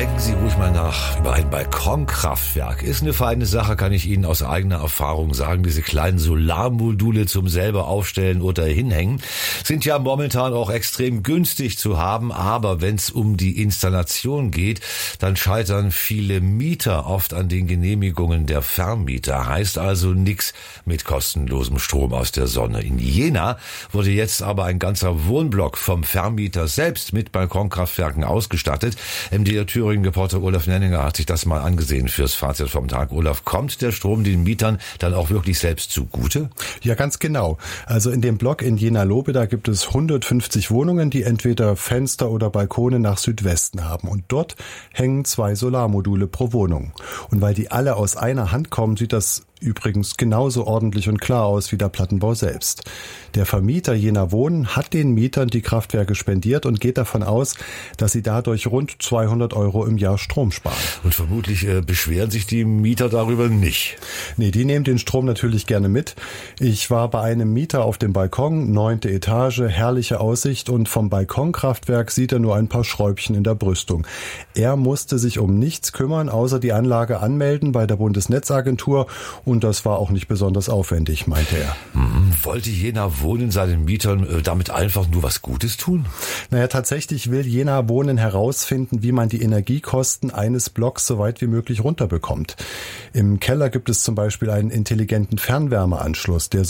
Denken Sie ruhig mal nach über ein Balkonkraftwerk. Ist eine feine Sache, kann ich Ihnen aus eigener Erfahrung sagen. Diese kleinen Solarmodule zum selber aufstellen oder hinhängen sind ja momentan auch extrem günstig zu haben. Aber wenn es um die Installation geht, dann scheitern viele Mieter oft an den Genehmigungen der Vermieter. Heißt also nichts mit kostenlosem Strom aus der Sonne. In Jena wurde jetzt aber ein ganzer Wohnblock vom Vermieter selbst mit Balkonkraftwerken ausgestattet. MDR Thüringen-Reporter Olaf Nenninger hat sich das mal angesehen fürs Fazit vom Tag. Olaf, kommt der Strom den Mietern dann auch wirklich selbst zugute? Ja, ganz genau. Also in dem Block in Jena-Lobe, da gibt es 150 Wohnungen, die entweder Fenster oder Balkone nach Südwesten haben. Und dort hängen 2 Solarmodule pro Wohnung. Und weil die alle aus einer Hand kommen, sieht das übrigens genauso ordentlich und klar aus wie der Plattenbau selbst. Der Vermieter Jena Wohnen hat den Mietern die Kraftwerke spendiert und geht davon aus, dass sie dadurch rund 200 € im Jahr Strom sparen. Und vermutlich beschweren sich die Mieter darüber nicht. Nee, die nehmen den Strom natürlich gerne mit. Ich war bei einem Mieter auf dem Balkon, 9. Etage, herrliche Aussicht, und vom Balkonkraftwerk sieht er nur ein paar Schräubchen in der Brüstung. Er musste sich um nichts kümmern, außer die Anlage anmelden bei der Bundesnetzagentur, und das war auch nicht besonders aufwendig, meinte er. Wollte Jena Wohnen seinen Mietern damit einfach nur was Gutes tun? Naja, tatsächlich will Jena Wohnen herausfinden, wie man die Energiekosten eines Blocks so weit wie möglich runterbekommt. Im Keller gibt es zum Beispiel einen intelligenten Fernwärmeanschluss, der